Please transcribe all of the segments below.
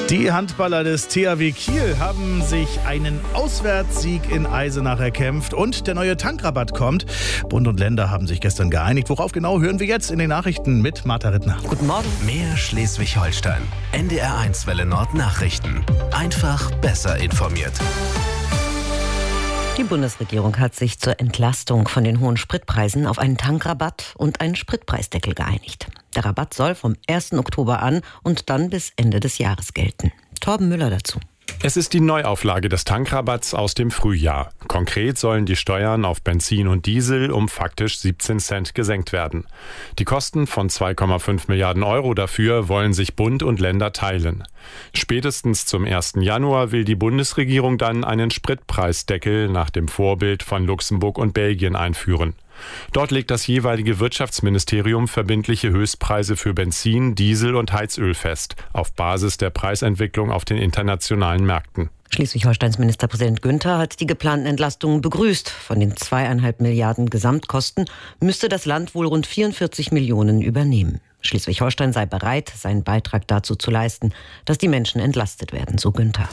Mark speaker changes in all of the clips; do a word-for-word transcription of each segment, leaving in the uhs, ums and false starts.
Speaker 1: Die Handballer des T H W Kiel haben sich einen Auswärtssieg in Eisenach erkämpft und der neue Tankrabatt kommt. Bund und Länder haben sich gestern geeinigt. Worauf genau, hören wir jetzt in den Nachrichten mit Martha Rittner.
Speaker 2: Guten Morgen. Mehr Schleswig-Holstein. N D R eins Welle Nord Nachrichten. Einfach besser informiert.
Speaker 3: Die Bundesregierung hat sich zur Entlastung von den hohen Spritpreisen auf einen Tankrabatt und einen Spritpreisdeckel geeinigt. Der Rabatt soll vom ersten Oktober an und dann bis Ende des Jahres gelten. Torben Müller dazu.
Speaker 4: Es ist die Neuauflage des Tankrabatts aus dem Frühjahr. Konkret sollen die Steuern auf Benzin und Diesel um faktisch siebzehn Cent gesenkt werden. Die Kosten von zwei Komma fünf Milliarden Euro dafür wollen sich Bund und Länder teilen. Spätestens zum ersten Januar will die Bundesregierung dann einen Spritpreisdeckel nach dem Vorbild von Luxemburg und Belgien einführen. Dort legt das jeweilige Wirtschaftsministerium verbindliche Höchstpreise für Benzin, Diesel und Heizöl fest, auf Basis der Preisentwicklung auf den internationalen Märkten.
Speaker 3: Schleswig-Holsteins Ministerpräsident Günther hat die geplanten Entlastungen begrüßt. Von den zweieinhalb Milliarden Gesamtkosten müsste das Land wohl rund vierundvierzig Millionen übernehmen. Schleswig-Holstein sei bereit, seinen Beitrag dazu zu leisten, dass die Menschen entlastet werden, so Günther.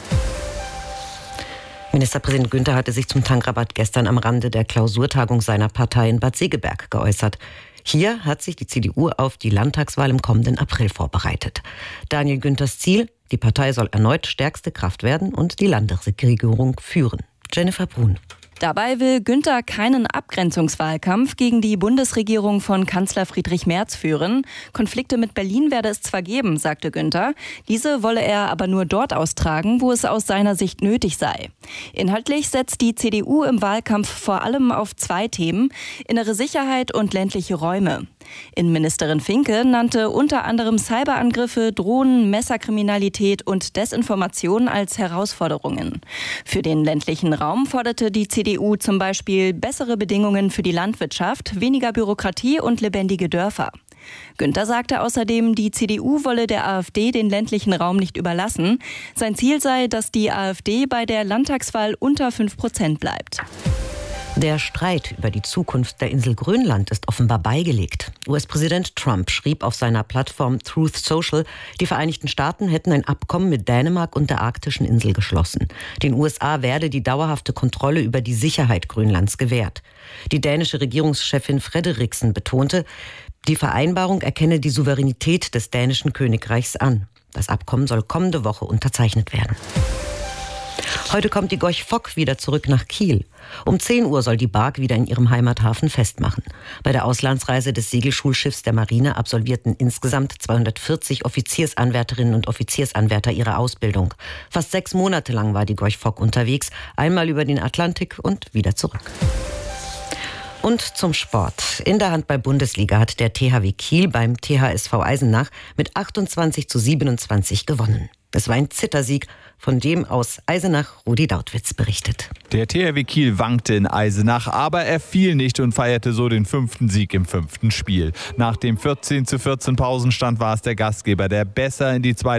Speaker 3: Ministerpräsident Günther hatte sich zum Tankrabatt gestern am Rande der Klausurtagung seiner Partei in Bad Segeberg geäußert. Hier hat sich die C D U auf die Landtagswahl im kommenden April vorbereitet. Daniel Günthers Ziel: Die Partei soll erneut stärkste Kraft werden und die Landesregierung führen. Jennifer Brun.
Speaker 5: Dabei will Günther keinen Abgrenzungswahlkampf gegen die Bundesregierung von Kanzler Friedrich Merz führen. Konflikte mit Berlin werde es zwar geben, sagte Günther. Diese wolle er aber nur dort austragen, wo es aus seiner Sicht nötig sei. Inhaltlich setzt die C D U im Wahlkampf vor allem auf zwei Themen: innere Sicherheit und ländliche Räume. Innenministerin Finke nannte unter anderem Cyberangriffe, Drohnen, Messerkriminalität und Desinformation als Herausforderungen. Für den ländlichen Raum forderte die C D U zum Beispiel bessere Bedingungen für die Landwirtschaft, weniger Bürokratie und lebendige Dörfer. Günther sagte außerdem, die C D U wolle der AfD den ländlichen Raum nicht überlassen. Sein Ziel sei, dass die AfD bei der Landtagswahl unter fünf Prozent bleibt.
Speaker 3: Der Streit über die Zukunft der Insel Grönland ist offenbar beigelegt. U S-Präsident Trump schrieb auf seiner Plattform Truth Social, die Vereinigten Staaten hätten ein Abkommen mit Dänemark und der arktischen Insel geschlossen. Den U S A werde die dauerhafte Kontrolle über die Sicherheit Grönlands gewährt. Die dänische Regierungschefin Frederiksen betonte, die Vereinbarung erkenne die Souveränität des dänischen Königreichs an. Das Abkommen soll kommende Woche unterzeichnet werden. Heute kommt die Gorch Fock wieder zurück nach Kiel. Um zehn Uhr soll die Bark wieder in ihrem Heimathafen festmachen. Bei der Auslandsreise des Segelschulschiffs der Marine absolvierten insgesamt zweihundertvierzig Offiziersanwärterinnen und Offiziersanwärter ihre Ausbildung. Fast sechs Monate lang war die Gorch Fock unterwegs, einmal über den Atlantik und wieder zurück. Und zum Sport. In der Handball-Bundesliga hat der T H W Kiel beim T H S V Eisenach mit achtundzwanzig zu siebenundzwanzig gewonnen. Es war ein Zittersieg, von dem aus Eisenach Rudi Dautwitz berichtet.
Speaker 6: Der T H W Kiel wankte in Eisenach, aber er fiel nicht und feierte so den fünften Sieg im fünften Spiel. Nach dem vierzehn zu vierzehn Pausenstand war es der Gastgeber, der besser in die zweite